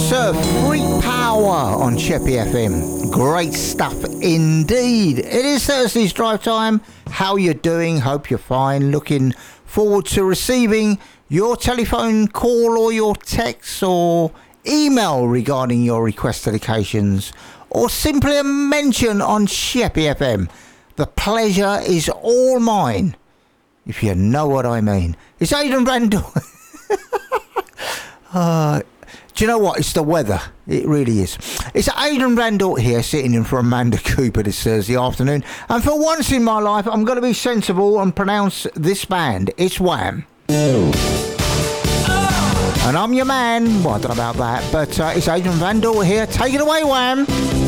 Surf, Free Power on Sheppy FM. Great stuff indeed. It is Thursday's drive time. How you doing? Hope you're fine. Looking forward to receiving your telephone call or your text or email regarding your requested occasions, or simply a mention on Sheppy FM. The pleasure is all mine, if you know what I mean. It's Aidan Randall. Do you know what? It's the weather. It really is. It's Aidan Randall here, sitting in for Amanda Cooper this Thursday afternoon. And for once in my life, I'm going to be sensible and pronounce this band. It's Wham. And I'm your man. Well, I don't know about that, but it's Aidan Randall here. Take it away, Wham.